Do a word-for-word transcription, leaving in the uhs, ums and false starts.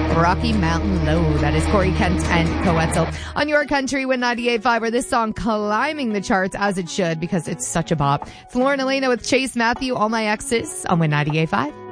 Rocky Mountain Low. That is Corey Kent and Coetzel on your country with ninety-eight point five, where this song climbing the charts as it should because it's such a bop. It's Lauren Elena with Chase Matthew, All My Exes on Win ninety-eight point five.